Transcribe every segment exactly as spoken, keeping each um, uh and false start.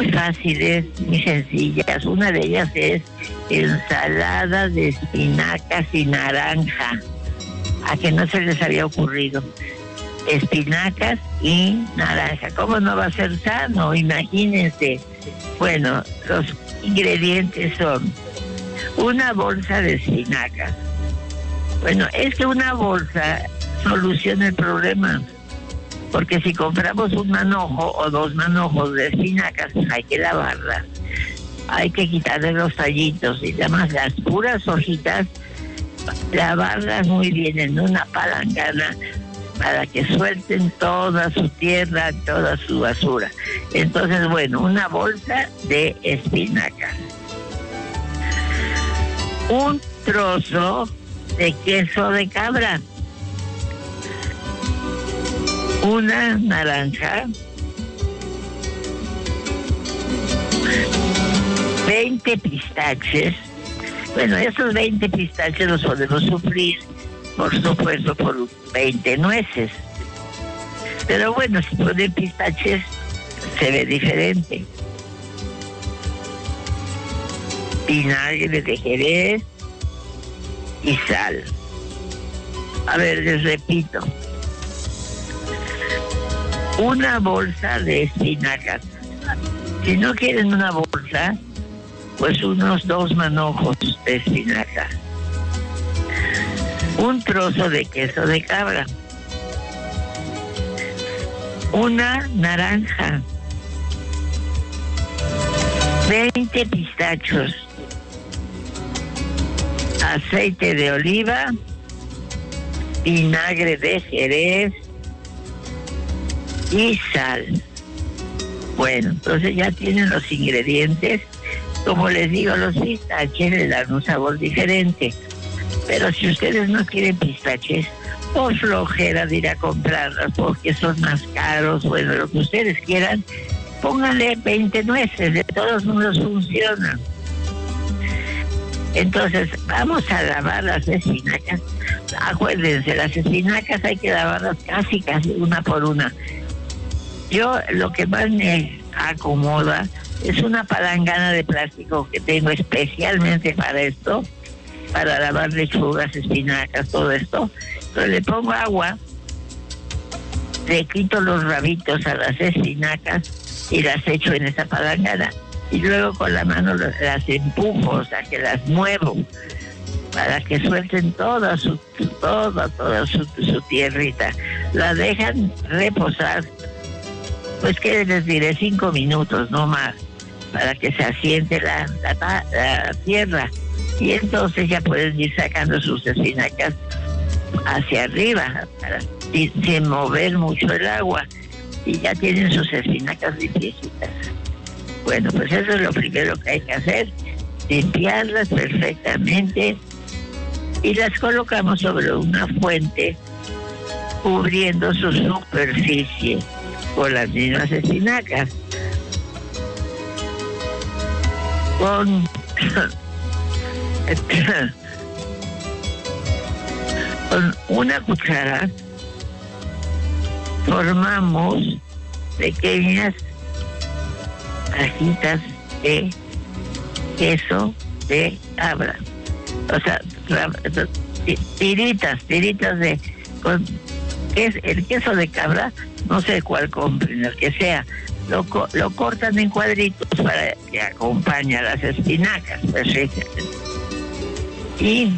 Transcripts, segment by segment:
muy fáciles, muy sencillas. Una de ellas es ensalada de espinacas y naranja. A que no se les había ocurrido. Espinacas y naranja. ¿Cómo no va a ser sano? Imagínense. Bueno, los ingredientes son una bolsa de espinacas. Bueno, es que una bolsa soluciona el problema. Porque si compramos un manojo o dos manojos de espinacas, hay que lavarlas. Hay que quitarle los tallitos y además las puras hojitas, lavarlas muy bien en una palangana para que suelten toda su tierra, toda su basura. Entonces, bueno, una bolsa de espinacas. Un trozo de queso de cabra. Una naranja. veinte pistaches. Bueno, esos veinte pistaches los podemos sufrir, por supuesto, por veinte nueces. Pero bueno, si ponen pistaches, se ve diferente. Vinagre de Jerez y sal. A ver, les repito. Una bolsa de espinacas. Si no quieren una bolsa, pues unos dos manojos de espinaca. Un trozo de queso de cabra. Una naranja. veinte pistachos. Aceite de oliva. Vinagre de Jerez. Y sal. Bueno, entonces ya tienen los ingredientes. Como les digo, los pistaches le dan un sabor diferente. Pero si ustedes no quieren pistaches, por flojera de ir a comprarlos, porque son más caros, bueno, lo que ustedes quieran, pónganle veinte nueces, de todos modos funciona. Entonces, vamos a lavar las espinacas. Acuérdense, las espinacas hay que lavarlas casi, casi una por una. Yo lo que más me acomoda es una palangana de plástico que tengo especialmente para esto, para lavar lechugas, espinacas, todo esto. Entonces le pongo agua, le quito los rabitos a las espinacas y las echo en esa palangana. Y luego con la mano las empujo, o sea que las muevo, para que suelten toda su, toda, toda su, su tierrita. La dejan reposar, pues que les diré cinco minutos, no más, para que se asiente la, la, la tierra. Y entonces ya pueden ir sacando sus espinacas hacia arriba, para, sin, sin mover mucho el agua. Y ya tienen sus espinacas limpiecitas. Bueno, pues eso es lo primero que hay que hacer, limpiarlas perfectamente y las colocamos sobre una fuente cubriendo su superficie con las mismas espinacas. Con con una cuchara formamos pequeñas cajitas de queso de cabra, o sea, tiritas, tiritas de, con, es el queso de cabra, no sé cuál compren, el que sea, lo, lo cortan en cuadritos para que acompañe a las espinacas, perfecto. Y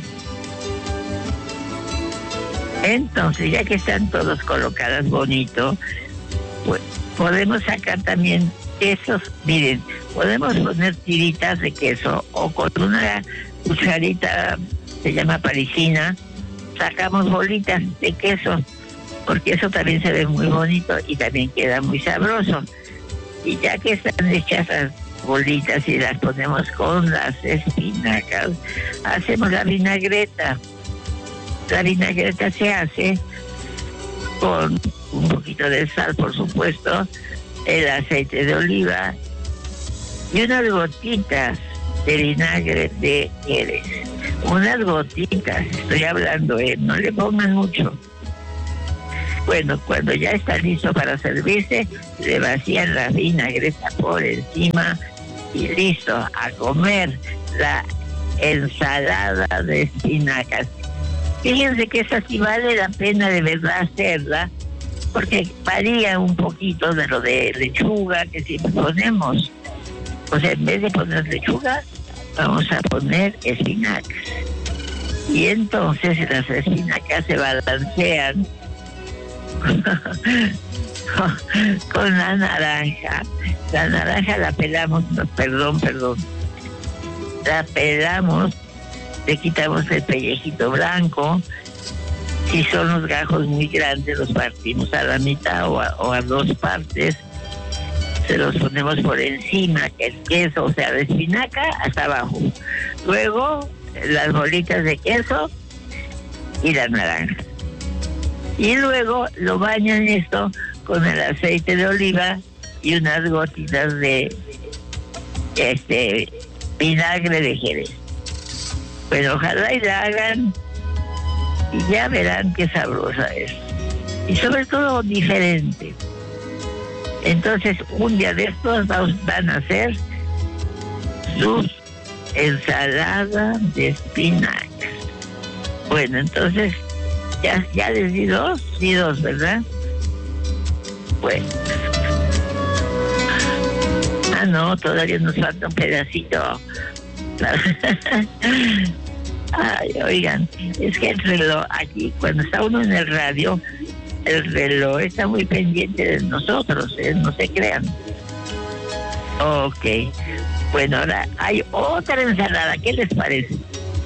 entonces, ya que están todos colocadas bonito, pues podemos sacar también quesos. Miren, podemos poner tiritas de queso o con una cucharita, se llama parisina, sacamos bolitas de queso, porque eso también se ve muy bonito y también queda muy sabroso. Y ya que están hechas las bolitas y las ponemos con las espinacas, hacemos la vinagreta. La vinagreta se hace con un poquito de sal, por supuesto, el aceite de oliva y unas gotitas de vinagre de Jerez. Unas gotitas, estoy hablando, ¿eh? No le pongan mucho. Bueno, cuando ya está listo para servirse, le vacían la vinagreta por encima y listo, a comer la ensalada de espinacas. Fíjense que esa sí vale la pena de verdad hacerla, porque varía un poquito de lo de lechuga que siempre ponemos. O sea, en vez de poner lechuga, vamos a poner espinacas. Y entonces las espinacas se balancean con la naranja. La naranja la pelamos, no, perdón, perdón. La pelamos, le quitamos el pellejito blanco. Si son los gajos muy grandes, los partimos a la mitad o a, o a dos partes. Se los ponemos por encima, el queso, o sea, de espinaca hasta abajo. Luego, las bolitas de queso y la naranja. Y luego lo bañan esto con el aceite de oliva y unas gotitas de este vinagre de Jerez. Bueno, ojalá y la hagan y ya verán qué sabrosa es. Y sobre todo diferente. Entonces, un día de estos van a hacer sus ensalada de espinacas. Bueno, entonces, ya, ya les di dos, di dos, ¿verdad? Bueno. Ah, no, todavía nos falta un pedacito. Ay, oigan, es que el reloj aquí, cuando está uno en el radio, el reloj está muy pendiente de nosotros, ¿eh? No se crean. Ok. Bueno, ahora hay otra ensalada. ¿Qué les parece?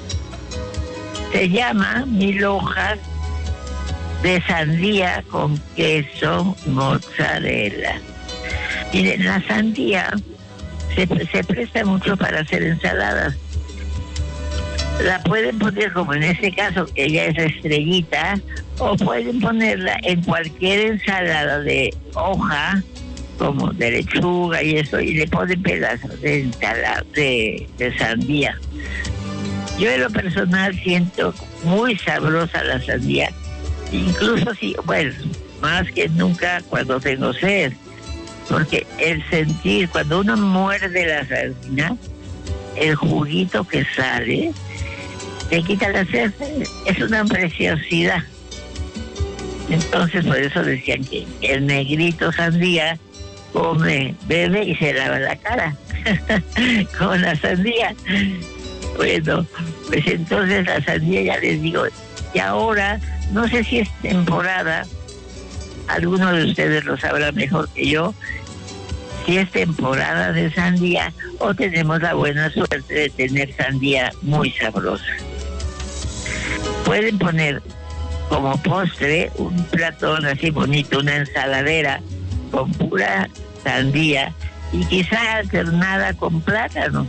Se llama mil hojas de sandía con queso mozzarella. Miren, la sandía se, se presta mucho para hacer ensaladas. La pueden poner como en este caso, que ella es estrellita, o pueden ponerla en cualquier ensalada de hoja, como de lechuga y eso, y le ponen pedazos de ensalada de, de sandía. Yo en lo personal siento muy sabrosa la sandía, incluso si, bueno, más que nunca cuando tengo sed, porque el sentir, cuando uno muerde la sandía, el juguito que sale, te quita la sed, es una preciosidad. Entonces, por eso decían que el negrito sandía come, bebe y se lava la cara con la sandía. Bueno, pues entonces la sandía, ya les digo, y ahora, no sé si es temporada, alguno de ustedes lo sabrá mejor que yo, si es temporada de sandía o tenemos la buena suerte de tener sandía muy sabrosa. Pueden poner como postre un platón así bonito, una ensaladera con pura sandía y quizá alternada con plátano.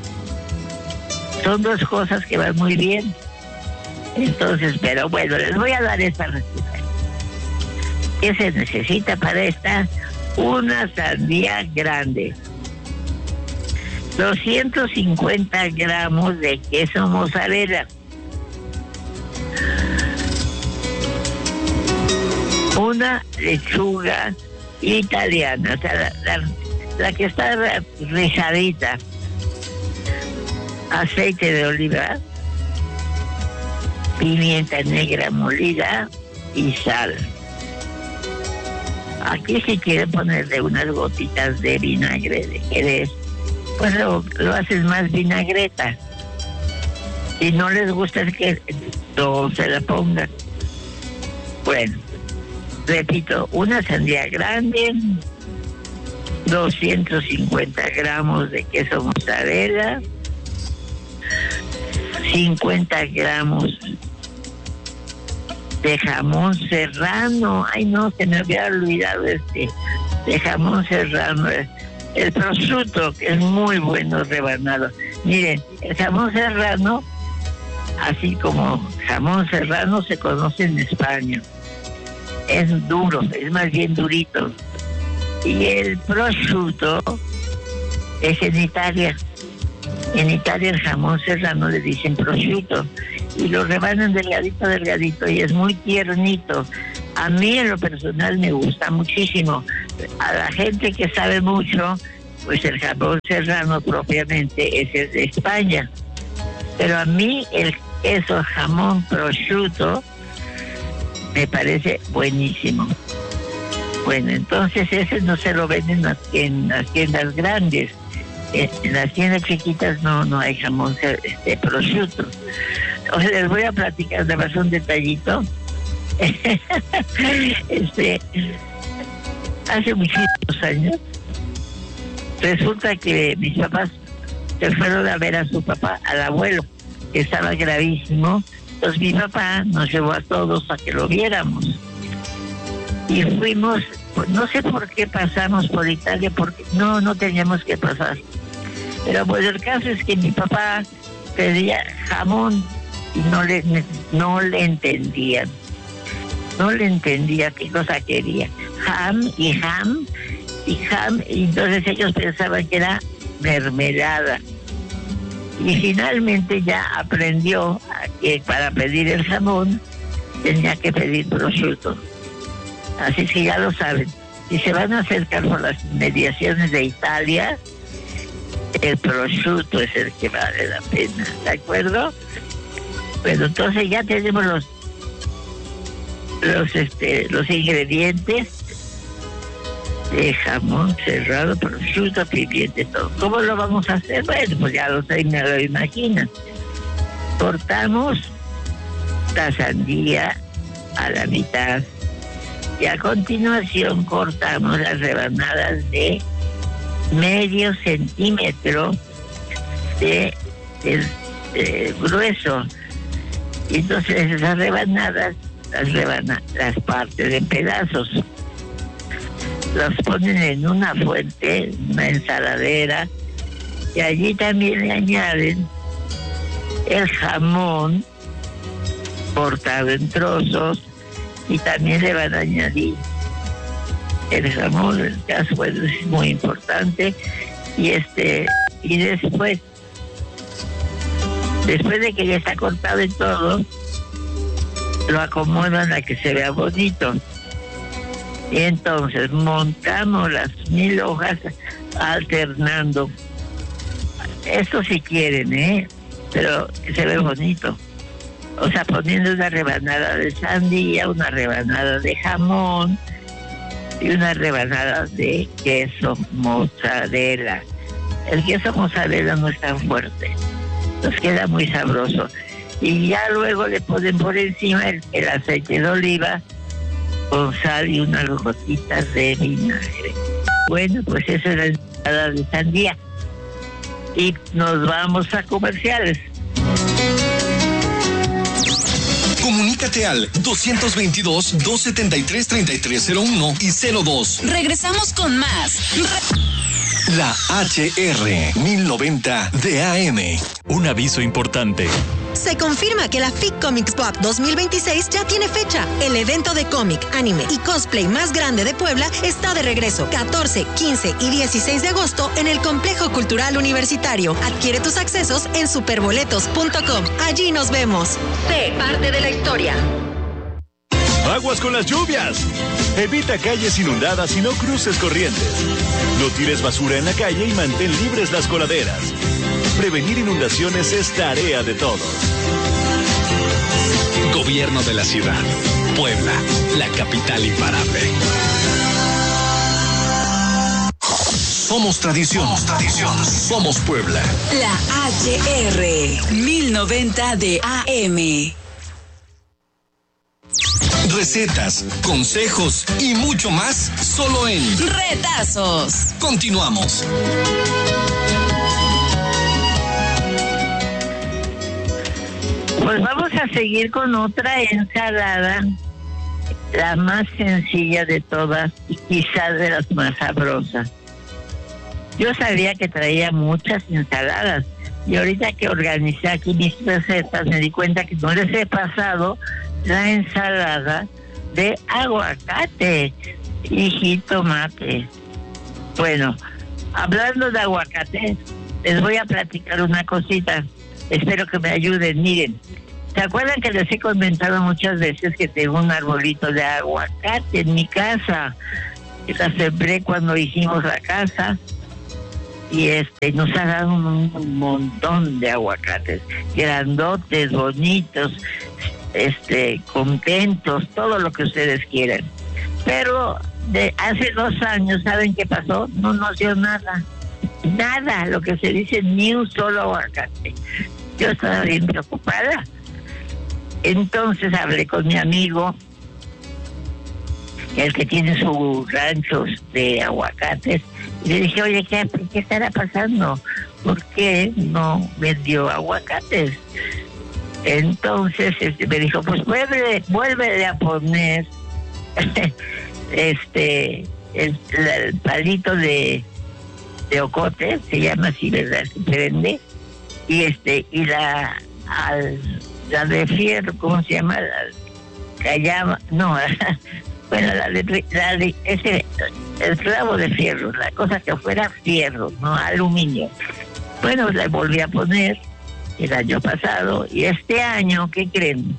Son dos cosas que van muy bien. Entonces, pero bueno, les voy a dar esta receta. ¿Qué se necesita para esta? Una sandía grande, doscientos cincuenta gramos de queso mozzarella, una lechuga italiana, o sea, la, la, la que está rizadita, aceite de oliva, pimienta negra molida y sal. Aquí si quieren ponerle unas gotitas de vinagre de Jerez, pues lo, lo haces más vinagreta. Si no les gusta es que no se la pongan. Bueno, repito, una sandía grande, doscientos cincuenta gramos de queso mozzarella, cincuenta gramos de jamón serrano. Ay, no, se me había olvidado este, de jamón serrano, el prosciutto, que es muy bueno rebanado. Miren, el jamón serrano, así como jamón serrano, se conoce en España. Es duro, es más bien durito. Y el prosciutto es en Italia. En Italia el jamón serrano le dicen prosciutto y lo rebanan delgadito, delgadito y es muy tiernito. A mí en lo personal me gusta muchísimo. A la gente que sabe mucho, pues el jamón serrano propiamente es el de España. Pero a mí el queso jamón prosciutto me parece buenísimo. Bueno, entonces ese no se lo venden en las, en las tiendas grandes. En las tiendas chiquitas no no hay jamón este, prosciutto. O sea, les voy a platicar de más un detallito. este, hace muchísimos años, resulta que mis papás se fueron a ver a su papá, al abuelo, que estaba gravísimo. Entonces mi papá nos llevó a todos a que lo viéramos. Y fuimos, pues, no sé por qué pasamos por Italia, porque no, no teníamos que pasar. Pero pues el caso es que mi papá pedía jamón y no le, no le entendían. No le entendía qué cosa quería. Ham y ham y ham. Y entonces ellos pensaban que era mermelada. Y finalmente ya aprendió que para pedir el jamón tenía que pedir prosciutto. Así que ya lo saben. Si se van a acercar por las inmediaciones de Italia, el prosciutto es el que vale la pena, ¿de acuerdo? Bueno, entonces ya tenemos los los este los ingredientes de jamón serrano, prosciutto, pimienta, todo. ¿Cómo lo vamos a hacer? Bueno, pues ya lo sé, me lo imaginan. Cortamos la sandía a la mitad y a continuación cortamos las rebanadas de medio centímetro de, de, de grueso. Y entonces esas rebanadas las rebana, las parten en pedazos, las ponen en una fuente, una ensaladera, y allí también le añaden el jamón cortado en trozos, y también le van a añadir el jamón, el caso bueno, es muy importante, y este y después después de que ya está cortado en todo, lo acomodan a que se vea bonito. Y entonces montamos las mil hojas alternando. Esto si quieren, ¿eh? Pero que se ve bonito. O sea, poniendo una rebanada de sandía, una rebanada de jamón y una rebanada de queso mozzarella. El queso mozzarella no es tan fuerte, nos queda muy sabroso. Y ya luego le ponen por encima el, el aceite de oliva con sal y unas gotitas de vinagre. Bueno, pues esa es la ensalada de sandía. Y nos vamos a comerciales. Comunícate al dos veintidós, dos setenta y tres, treinta y tres cero uno y cero dos. Regresamos con más. La H R mil noventa de A M. Un aviso importante. Se confirma que la F I C Comics Pop dos mil veintiséis ya tiene fecha. El evento de cómic, anime y cosplay más grande de Puebla está de regreso. catorce, quince y dieciséis de agosto en el Complejo Cultural Universitario. Adquiere tus accesos en superboletos punto com. Allí nos vemos. Sé parte de la historia. Aguas con las lluvias. Evita calles inundadas y no cruces corrientes. No tires basura en la calle y mantén libres las coladeras. Prevenir inundaciones es tarea de todos. Gobierno de la ciudad. Puebla, la capital imparable. Somos tradición. Somos tradición. Somos Puebla. La H R mil noventa de A M. Recetas, consejos y mucho más solo en Retazos. Continuamos. Pues vamos a seguir con otra ensalada, la más sencilla de todas y quizás de las más sabrosas. Yo sabía que traía muchas ensaladas y ahorita que organicé aquí mis recetas me di cuenta que no les he pasado la ensalada de aguacate y jitomate. Bueno, hablando de aguacate, les voy a platicar una cosita. Espero que me ayuden. Miren, ¿Se acuerdan que les he comentado muchas veces que tengo un arbolito de aguacate en mi casa? La sembré cuando hicimos la casa y este nos ha dado un, un montón de aguacates, grandotes, bonitos, este, contentos, todo lo que ustedes quieran. Pero de hace dos años, ¿saben qué pasó? No nos dio nada, nada, lo que se dice, ni un solo aguacate. Yo estaba bien preocupada. Entonces hablé con mi amigo, el que tiene sus ranchos de aguacates, y le dije, oye, ¿qué, qué estará pasando? ¿Por qué no vendió aguacates? Entonces este, me dijo, pues vuelve, vuelve a poner este el, el palito de, de ocote, se llama así, ¿verdad? Se vende, y este, y la al, la de fierro, ¿cómo se llama? La callaba, no, bueno, la de, la de ese, el clavo de fierro, la cosa que fuera fierro, no aluminio. Bueno, la volví a poner el año pasado, y este año, ¿qué creen?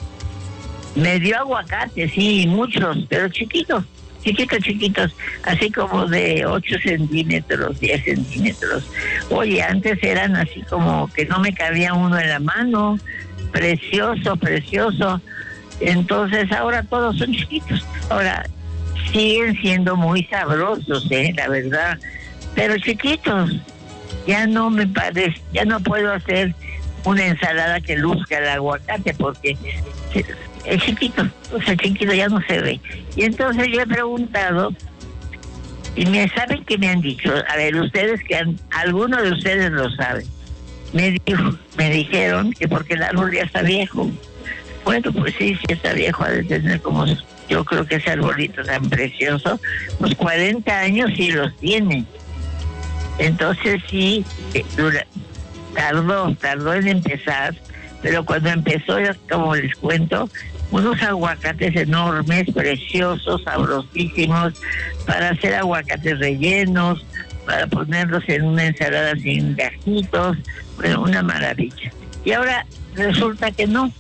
Me dio aguacate, sí, muchos, pero chiquitos, chiquitos, chiquitos, así como de ocho centímetros, diez centímetros. Oye, antes eran así como que no me cabía uno en la mano, precioso, precioso. Entonces ahora todos son chiquitos. Ahora, siguen siendo muy sabrosos, eh, la verdad, pero chiquitos. Ya no me parece, ya no puedo hacer una ensalada que luzca el aguacate porque es chiquito, o sea, chiquito ya no se ve. Y entonces yo he preguntado, y me saben que me han dicho, a ver, ustedes que han, algunos de ustedes lo saben, me dijo, me dijeron que porque el árbol ya está viejo. Bueno, pues sí, sí está viejo, ha de tener como, yo creo que ese arbolito tan precioso, pues cuarenta años sí los tiene. Entonces sí, dura, tardó, tardó en empezar, pero cuando empezó, como les cuento, unos aguacates enormes, preciosos, sabrosísimos, para hacer aguacates rellenos, para ponerlos en una ensalada sin gajitos, bueno, una maravilla. Y ahora resulta que no.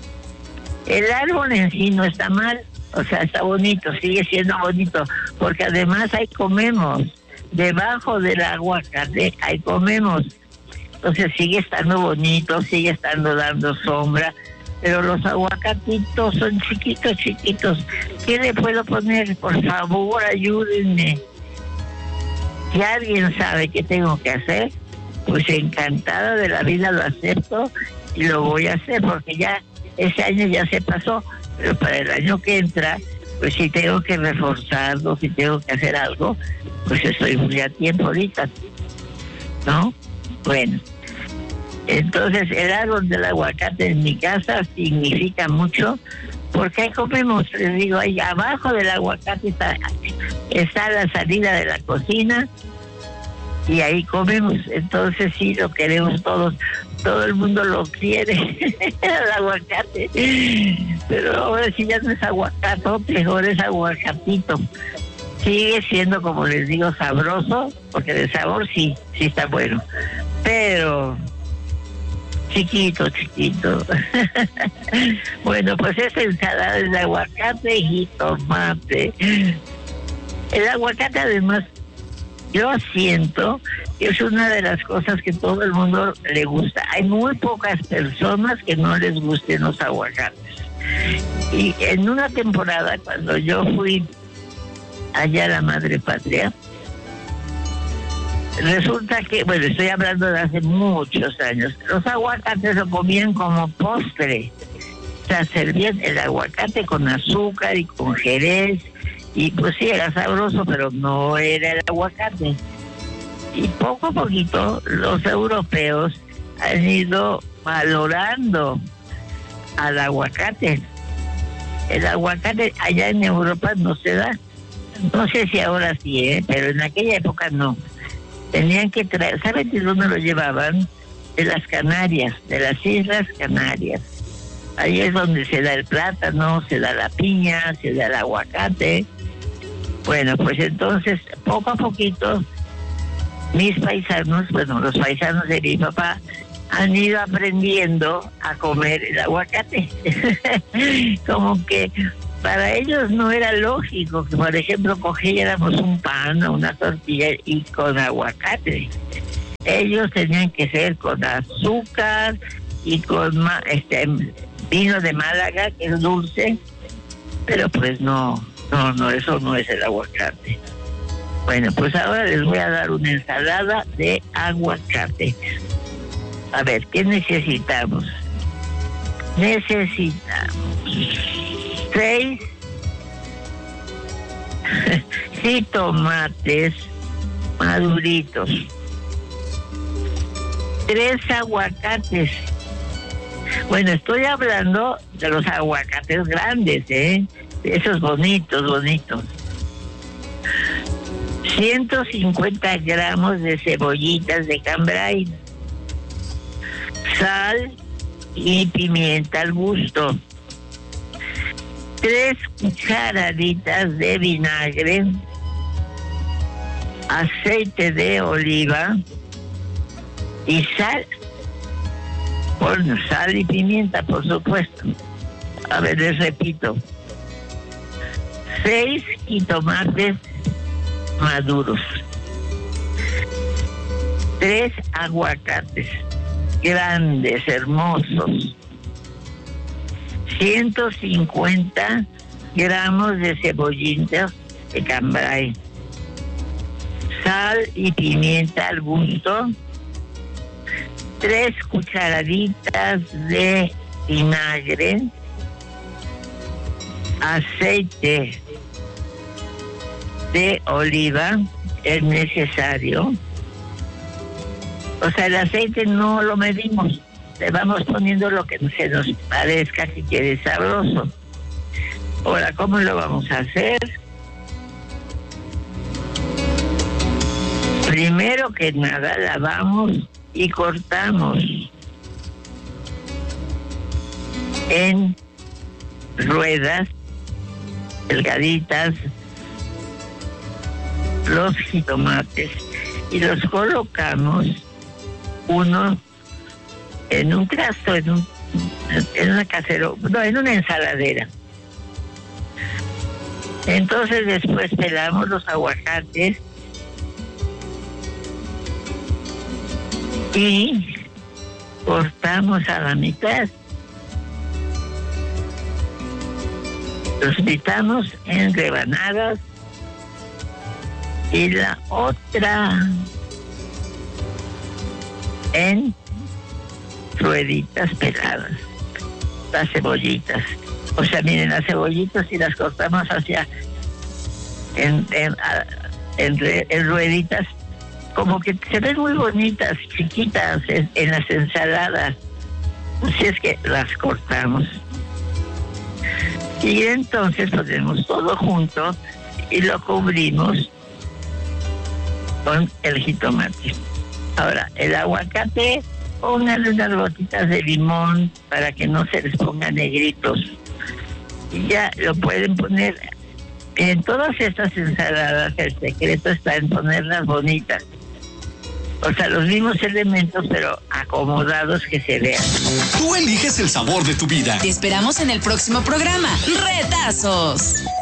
El árbol en sí no está mal, o sea, está bonito, sigue siendo bonito, porque además ahí comemos. Debajo del aguacate ahí comemos, entonces sigue estando bonito, sigue estando dando sombra, pero los aguacatitos son chiquitos, chiquitos. ¿Qué le puedo poner? Por favor, ayúdenme. Si alguien sabe qué tengo que hacer, pues encantada de la vida lo acepto y lo voy a hacer, porque ya ese año ya se pasó, pero para el año que entra, pues si tengo que reforzarlo, si tengo que hacer algo, pues estoy muy a tiempo ahorita, ¿no? Bueno, entonces el árbol del aguacate en mi casa significa mucho, porque ahí comemos, les digo, ahí abajo del aguacate está, está la salida de la cocina, y ahí comemos. Entonces sí, lo queremos todos, todo el mundo lo quiere, el aguacate, pero ahora sí ya no es aguacate, mejor es aguacatito. Sigue siendo, como les digo, sabroso, porque de sabor sí, sí está bueno, pero chiquito, chiquito. Bueno, pues esta ensalada es de aguacate y tomate. El aguacate, además, yo siento que es una de las cosas que todo el mundo le gusta. Hay muy pocas personas que no les gusten los aguacates. Y en una temporada, cuando yo fui allá a la madre patria, resulta que, bueno, estoy hablando de hace muchos años, los aguacates lo comían como postre. O sea, servían el aguacate con azúcar y con jerez, y pues sí, era sabroso, pero no era el aguacate. Y poco a poquito los europeos han ido valorando al aguacate. El aguacate allá en Europa no se da. No sé si ahora sí, ¿eh? Pero en aquella época no. Tenían que traer, ¿saben de dónde lo llevaban? De las Canarias, de las Islas Canarias. Ahí es donde se da el plátano, se da la piña, se da el aguacate. Bueno, pues entonces, poco a poquito, mis paisanos, bueno, los paisanos de mi papá, han ido aprendiendo a comer el aguacate. Como que para ellos no era lógico que, por ejemplo, cogiéramos un pan o una tortilla y con aguacate. Ellos tenían que ser con azúcar y con este vino de Málaga, que es dulce, pero pues no, no, no, eso no es el aguacate. Bueno, pues ahora les voy a dar una ensalada de aguacate. A ver, ¿qué necesitamos? Necesitamos seis jitomates maduritos, tres aguacates. Bueno, estoy hablando de los aguacates grandes, ¿eh? Esos bonitos, bonitos. ciento cincuenta gramos de cebollitas de cambray, sal y pimienta al gusto, tres cucharaditas de vinagre, aceite de oliva y sal. Bueno, sal y pimienta, por supuesto. A ver, les repito. Seis jitomates maduros. Tres aguacates grandes, hermosos. ciento cincuenta gramos de cebollitas de cambray. Sal y pimienta al gusto. Tres cucharaditas de vinagre, aceite de oliva, es necesario. O sea, el aceite no lo medimos, le vamos poniendo lo que se nos parezca si quiere sabroso. Ahora, ¿cómo lo vamos a hacer? Primero que nada, lavamos y cortamos en ruedas delgaditas los jitomates y los colocamos uno en un trasto, en un en una casero, no, en una ensaladera. Entonces después pelamos los aguacates y cortamos a la mitad. Los picamos en rebanadas y la otra en rueditas peladas, las cebollitas. O sea, miren, las cebollitas si las cortamos hacia en, en, en, en rueditas, como que se ven muy bonitas, chiquitas en, en las ensaladas. Así es que las cortamos. Y entonces ponemos todo junto y lo cubrimos con el jitomate. Ahora, el aguacate, pónganle unas gotitas de limón para que no se les pongan negritos. Y ya lo pueden poner en todas estas ensaladas. El secreto está en ponerlas bonitas. O sea, los mismos elementos, pero acomodados que se vean. Tú eliges el sabor de tu vida. Te esperamos en el próximo programa. ¡Retazos!